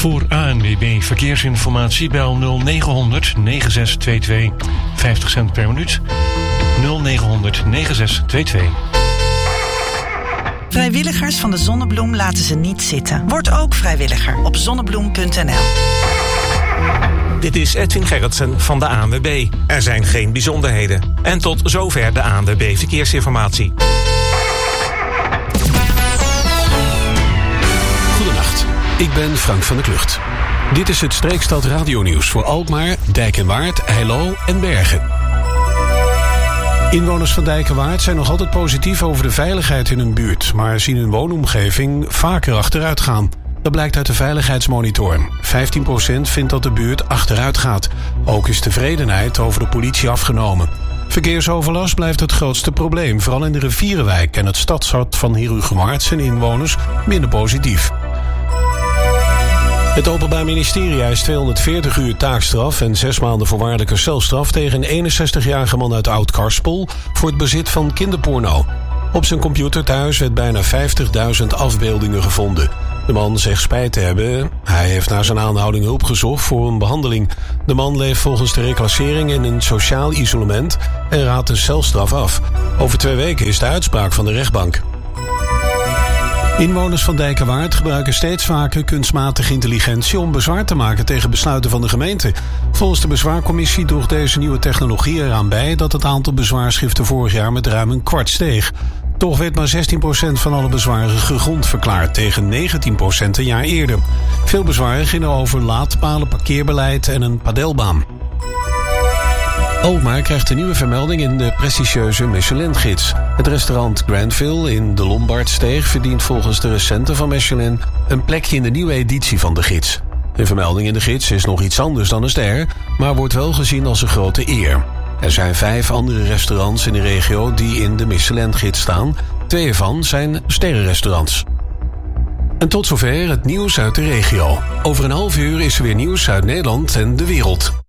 Voor ANWB Verkeersinformatie bel 0900 9622. 50 cent per minuut. 0900 9622. Vrijwilligers van de Zonnebloem laten ze niet zitten. Word ook vrijwilliger op zonnebloem.nl. Dit is Edwin Gerritsen van de ANWB. Er zijn geen bijzonderheden. En tot zover de ANWB Verkeersinformatie. Goedenacht, ik ben Frank van der Klucht. Dit is het Streekstad Radionieuws voor Alkmaar, Dijk en Waard, Heilo en Bergen. Inwoners van Dijk en Waard zijn nog altijd positief over de veiligheid in hun buurt, maar zien hun woonomgeving vaker achteruit gaan. Dat blijkt uit de veiligheidsmonitor. 15% vindt dat de buurt achteruit gaat. Ook is tevredenheid over de politie afgenomen. Verkeersoverlast blijft het grootste probleem. Vooral in de Rivierenwijk en het stadshart van Herugemwaard zijn inwoners minder positief. Het Openbaar Ministerie eist 240 uur taakstraf en 6 maanden voorwaardelijke celstraf tegen een 61-jarige man uit Oud-Karspel voor het bezit van kinderporno. Op zijn computer thuis werd bijna 50.000 afbeeldingen gevonden. De man zegt spijt te hebben. Hij heeft na zijn aanhouding hulp gezocht voor een behandeling. De man leeft volgens de reclassering in een sociaal isolement en raadt een celstraf af. Over 2 weken is de uitspraak van de rechtbank. Inwoners van Dijk en Waard gebruiken steeds vaker kunstmatige intelligentie om bezwaar te maken tegen besluiten van de gemeente. Volgens de bezwaarcommissie droeg deze nieuwe technologie eraan bij dat het aantal bezwaarschriften vorig jaar met ruim een kwart steeg. Toch werd maar 16% van alle bezwaren gegrond verklaard tegen 19% een jaar eerder. Veel bezwaren gingen over laadpalen, parkeerbeleid en een padelbaan. Alkmaar krijgt een nieuwe vermelding in de prestigieuze Michelin-gids. Het restaurant Granville in de Lombardsteeg verdient volgens de recenten van Michelin een plekje in de nieuwe editie van de gids. Een vermelding in de gids is nog iets anders dan een ster, maar wordt wel gezien als een grote eer. Er zijn 5 andere restaurants in de regio die in de Michelin-gids staan. 2 ervan zijn sterrenrestaurants. En tot zover het nieuws uit de regio. Over een half uur is er weer nieuws uit Nederland en de wereld.